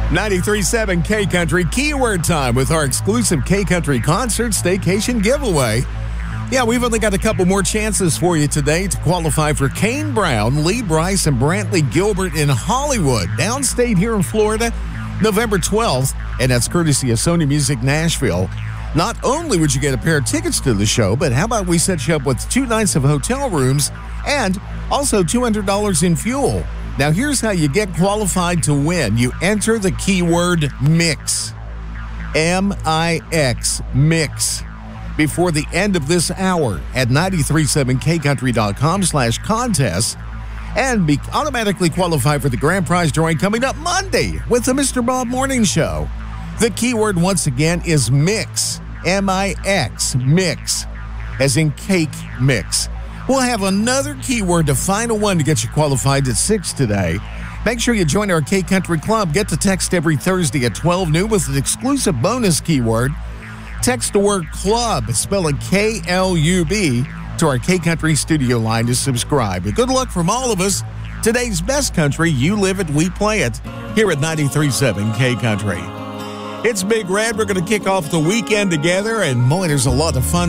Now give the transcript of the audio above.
93.7 K Country Keyword Time with our exclusive K Country Concert Staycation giveaway. Yeah, we've only got a couple more chances for you today to qualify for Kane Brown, Lee Brice, and Brantley Gilbert in Hollywood, downstate here in Florida, November 12th, and that's courtesy of Sony Music Nashville. Not only would you get a pair of tickets to the show, but how about we set you up with 2 nights of hotel rooms and also $200 in fuel. Now, here's how you get qualified to win. You enter the keyword MIX, M-I-X, MIX, before the end of this hour at 937kcountry.com/contest and be automatically qualified for the grand prize drawing coming up Monday with the Mr. Bob Morning Show. The keyword, once again, is MIX, M-I-X, MIX, as in cake mix. We'll have another keyword, the final one, to get you qualified at 6 today. Make sure you join our K Country Club. Get to text every Thursday at 12 noon with an exclusive bonus keyword. Text the word club, spell it K-L-U-B, to our K Country studio line to subscribe. And good luck from all of us. Today's best country, you live it, we play it, here at 93.7 K Country. It's Big Red. We're going to kick off the weekend together, and boy, there's a lot of fun